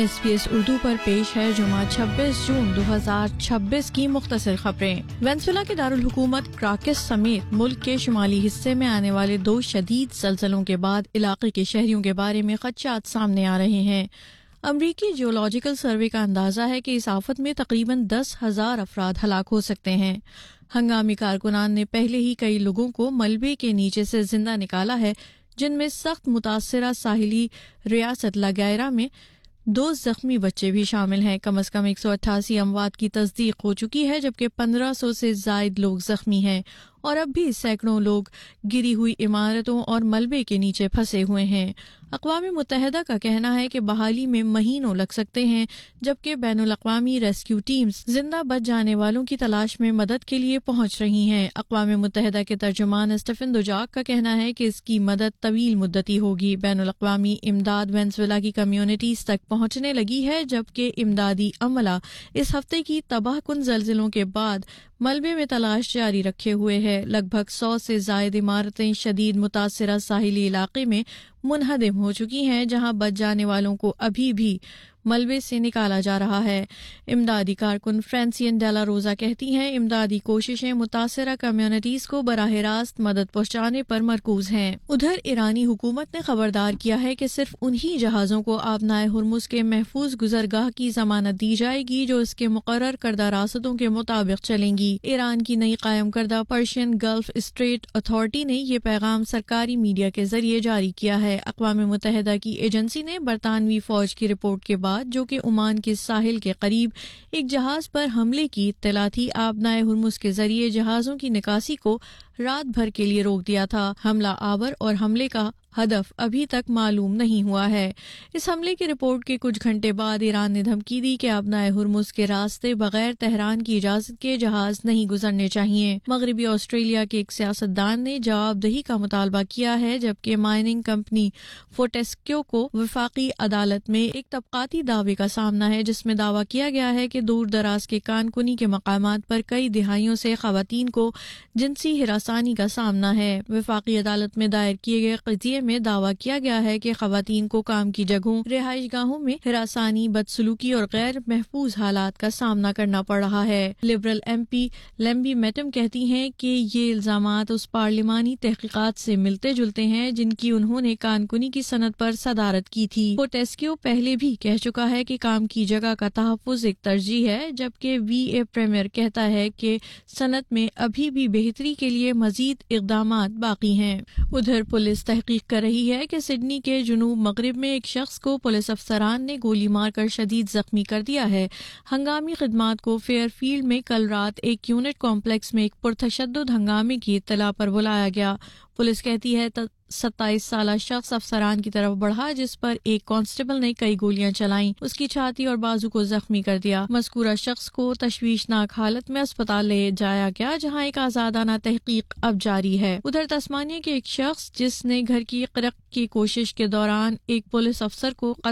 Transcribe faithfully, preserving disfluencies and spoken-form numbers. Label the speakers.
Speaker 1: S B S Urdu پر پیش ہے جمعہ چھبیس جون دو ہزار چھبیس کی مختصر خبریں۔ وینزویلا کے دارالحکومت کراکس سمیت ملک کے شمالی حصے میں آنے والے دو شدید زلزلوں کے بعد علاقے کے شہریوں کے بارے میں خدشات سامنے آ رہے ہیں۔ امریکی جیولوجیکل سروے کا اندازہ ہے کہ اس آفت میں تقریباً دس ہزار افراد ہلاک ہو سکتے ہیں۔ ہنگامی کارکنان نے پہلے ہی کئی لوگوں کو ملبے کے نیچے سے زندہ نکالا ہے، جن میں سخت متاثرہ ساحلی ریاست لاگائرا میں دو زخمی بچے بھی شامل ہیں۔ کم از کم ایک سو اٹھاسی اموات کی تصدیق ہو چکی ہے، جبکہ پندرہ سو سے زائد لوگ زخمی ہیں اور اب بھی سینکڑوں لوگ گری ہوئی عمارتوں اور ملبے کے نیچے پھنسے ہوئے ہیں۔ اقوام متحدہ کا کہنا ہے کہ بحالی میں مہینوں لگ سکتے ہیں، جبکہ بین الاقوامی ریسکیو ٹیمز زندہ بچ جانے والوں کی تلاش میں مدد کے لیے پہنچ رہی ہیں۔ اقوام متحدہ کے ترجمان اسٹیفن دوجاک کا کہنا ہے کہ اس کی مدد طویل مدتی ہوگی۔ بین الاقوامی امداد وینزویلا کی کمیونٹیز تک پہنچنے لگی ہے، جبکہ امدادی عملہ اس ہفتے کی تباہ کن زلزلوں کے بعد ملبے میں تلاش جاری رکھے ہوئے ہے۔ لگ بھگ سو سے زائد عمارتیں شدید متاثرہ ساحلی علاقے میں منہدم ہو چکی ہیں، جہاں بچ جانے والوں کو ابھی بھی ملبے سے نکالا جا رہا ہے۔ امدادی کارکن فرانسین ڈیلا روزا کہتی ہیں، امدادی کوششیں متاثرہ کمیونٹیز کو براہ راست مدد پہنچانے پر مرکوز ہیں۔ ادھر ایرانی حکومت نے خبردار کیا ہے کہ صرف انہی جہازوں کو آبنائے ہرمز کے محفوظ گزرگاہ کی ضمانت دی جائے گی جو اس کے مقرر کردہ راستوں کے مطابق چلیں گی۔ ایران کی نئی قائم کردہ پرشین گلف اسٹریٹ اتھارٹی نے یہ پیغام سرکاری میڈیا کے ذریعے جاری کیا ہے۔ اقوام متحدہ کی ایجنسی نے برطانوی فوج کی رپورٹ کے بعد جو کہ عمان کے ساحل کے قریب ایک جہاز پر حملے کی اطلاع تھی، آبنائے ہرمز کے ذریعے جہازوں کی نکاسی کو رات بھر کے لیے روک دیا تھا۔ حملہ آور اور حملے کا ہدف ابھی تک معلوم نہیں ہوا ہے۔ اس حملے کی رپورٹ کے کچھ گھنٹے بعد ایران نے دھمکی دی کہ آبنائے ہرمز کے راستے بغیر تہران کی اجازت کے جہاز نہیں گزرنے چاہیے۔ مغربی آسٹریلیا کے ایک سیاستدان نے جواب دہی کا مطالبہ کیا ہے، جبکہ مائننگ کمپنی فورٹسکیو کو وفاقی عدالت میں ایک طبقاتی دعوے کا سامنا ہے، جس میں دعویٰ کیا گیا ہے کہ دور دراز کے کان کنی کے مقامات پر کئی دہائیوں سے خواتین کو جنسی ہراسانی کا سامنا ہے۔ وفاقی عدالت میں دائر کیے گئے قضیے میں دعویٰ کیا گیا ہے کہ خواتین کو کام کی جگہوں، رہائش گاہوں میں ہراسانی، بدسلوکی اور غیر محفوظ حالات کا سامنا کرنا پڑ رہا ہے۔ لبرل ایم پی لیمبی میٹم کہتی ہیں کہ یہ الزامات اس پارلیمانی تحقیقات سے ملتے جلتے ہیں جن کی انہوں نے کان کنی کی صنعت پر صدارت کی تھی۔ فورٹسکیو پہلے بھی کہہ چکا ہے کہ کام کی جگہ کا تحفظ ایک ترجیح ہے، جبکہ وی اے پریمیئر کہتا ہے کہ صنعت میں ابھی بھی بہتری کے لیے مزید اقدامات باقی ہیں۔ ادھر پولیس تحقیق کر رہی ہے کہ سڈنی کے جنوب مغرب میں ایک شخص کو پولیس افسران نے گولی مار کر شدید زخمی کر دیا ہے۔ ہنگامی خدمات کو فیئر فیلڈ میں کل رات ایک یونٹ کمپلیکس میں ایک پرتشدد ہنگامے کی اطلاع پر بلایا گیا۔ پولیس کہتی ہے ستائیس سالہ شخص افسران کی طرف بڑھا، جس پر ایک کانسٹیبل نے کئی گولیاں چلائیں، اس کی چھاتی اور بازو کو زخمی کر دیا۔ مذکورہ شخص کو تشویشناک حالت میں اسپتال لے جایا گیا، جہاں ایک آزادانہ تحقیق اب جاری ہے۔ ادھر تسمانیہ کے ایک شخص جس نے گھر کی قرق کی کوشش کے دوران ایک پولیس افسر کو